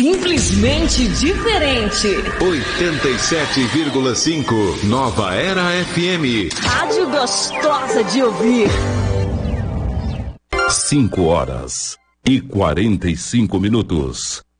Simplesmente diferente. 87,5 Nova Era FM. Rádio gostosa de ouvir. 5 horas e 45 minutos.